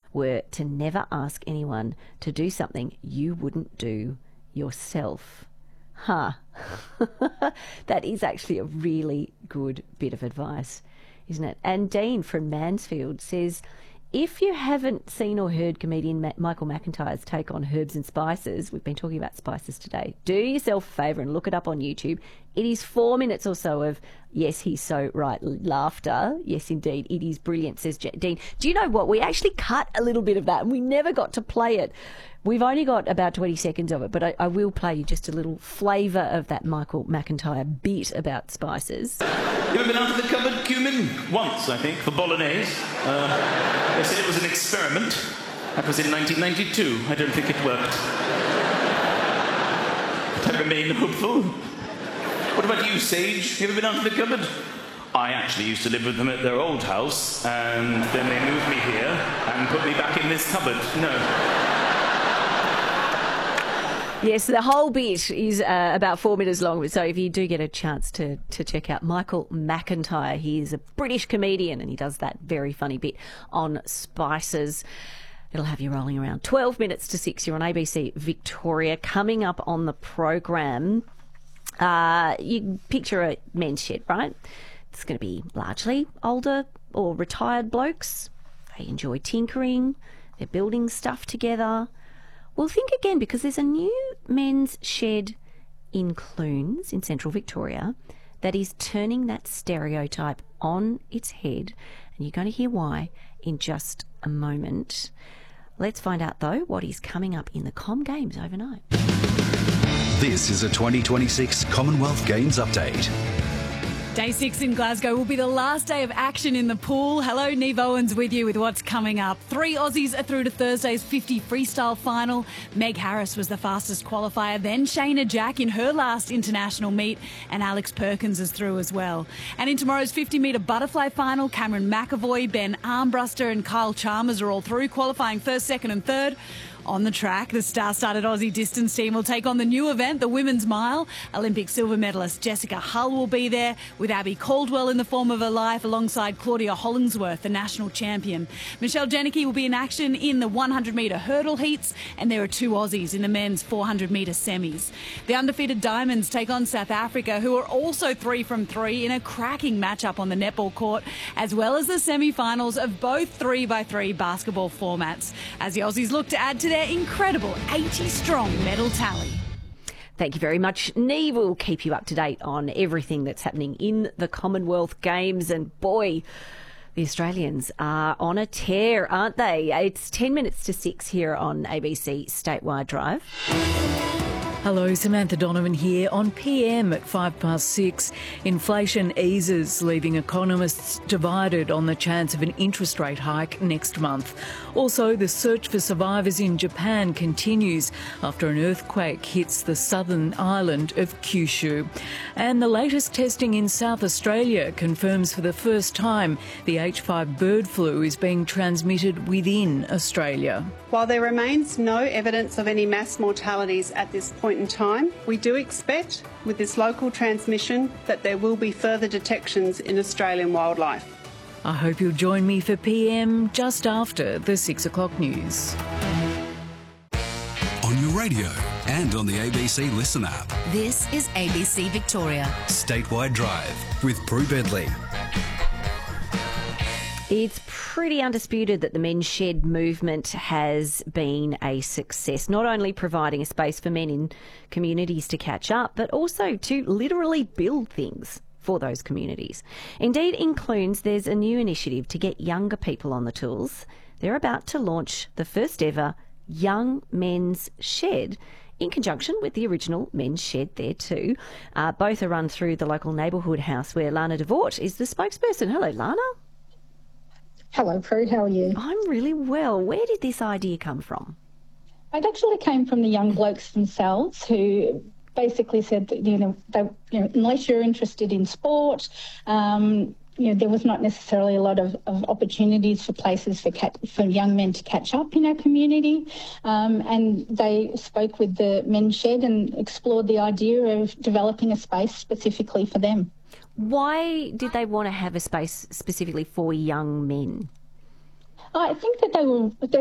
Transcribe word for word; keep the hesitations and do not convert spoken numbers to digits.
were to never ask anyone to do something you wouldn't do yourself. Huh. That is actually a really good bit of advice, isn't it? And Dean from Mansfield says, if you haven't seen or heard comedian Ma- Michael McIntyre's take on herbs and spices, we've been talking about spices today, do yourself a favour and look it up on YouTube. It is four minutes or so of, yes, he's so right, laughter. Yes, indeed, it is brilliant, says J- Dean. Do you know what? We actually cut a little bit of that and we never got to play it. We've only got about twenty seconds of it, but I, I will play you just a little flavour of that Michael McIntyre bit about spices. You ever been out of the cupboard, cumin? Once, I think, for bolognese. Uh, they said it was an experiment. That was in nineteen ninety-two. I don't think it worked. But I remain hopeful. What about you, Sage? You ever been out of the cupboard? I actually used to live with them at their old house, and then they moved me here and put me back in this cupboard. No. Yes, the whole bit is uh, about four minutes long. So if you do get a chance to, to check out Michael McIntyre, he is a British comedian and he does that very funny bit on spices. It'll have you rolling around. twelve minutes to six. You're on A B C Victoria. Coming up on the program, uh, you picture a men's shed, right? It's going to be largely older or retired blokes. They enjoy tinkering. They're building stuff together. Well, think again, because there's a new men's shed in Clunes in central Victoria that is turning that stereotype on its head, and you're going to hear why in just a moment. Let's find out, though, what is coming up in the Com Games overnight. This is a twenty twenty-six Commonwealth Games update. Day six in Glasgow will be the last day of action in the pool. Hello, Neve Owens with you with what's coming up. Three Aussies are through to Thursday's fifty freestyle final. Meg Harris was the fastest qualifier, then Shayna Jack in her last international meet, and Alex Perkins is through as well. And in tomorrow's fifty metre butterfly final, Cameron McAvoy, Ben Armbruster and Kyle Chalmers are all through, qualifying first, second and third. On the track, the star-studded Aussie distance team will take on the new event, the Women's Mile. Olympic silver medalist Jessica Hull will be there, with Abby Caldwell in the form of her life alongside Claudia Hollingsworth, the national champion. Michelle Janicki will be in action in the one hundred metre hurdle heats, and there are two Aussies in the men's four hundred metre semis. The undefeated Diamonds take on South Africa, who are also three from three in a cracking matchup on the netball court, as well as the semi-finals of both three by three basketball formats, as the Aussies look to add to their incredible eighty-strong medal tally. Thank you very much, Neve. We'll keep you up to date on everything that's happening in the Commonwealth Games. And boy, the Australians are on a tear, aren't they? It's ten minutes to six here on A B C Statewide Drive. Hello, Samantha Donovan here on P M at five past six. Inflation eases, leaving economists divided on the chance of an interest rate hike next month. Also, the search for survivors in Japan continues after an earthquake hits the southern island of Kyushu. And the latest testing in South Australia confirms for the first time the H five bird flu is being transmitted within Australia. While there remains no evidence of any mass mortalities at this point in time, we do expect, with this local transmission, that there will be further detections in Australian wildlife. I hope you'll join me for P M just after the six o'clock news. On your radio and on the A B C Listen app. This is A B C Victoria. Statewide Drive with Prue Bedley. It's pretty undisputed that the men's shed movement has been a success, not only providing a space for men in communities to catch up, but also to literally build things for those communities. Indeed, in Clunes, there's a new initiative to get younger people on the tools. They're about to launch the first ever Young Men's Shed in conjunction with the original Men's Shed there too. Uh, both are run through the local neighbourhood house where Lana DeVort is the spokesperson. Hello, Lana. Hello, Prue. How are you? I'm really well. Where did this idea come from? It actually came from the young blokes themselves who basically said that, you know, they, you know, unless you're interested in sport, um, you know, there was not necessarily a lot of, of opportunities for places for cat, for young men to catch up in our community. Um, and they spoke with the Men's Shed and explored the idea of developing a space specifically for them. Why did they want to have a space specifically for young men? I think that they were. They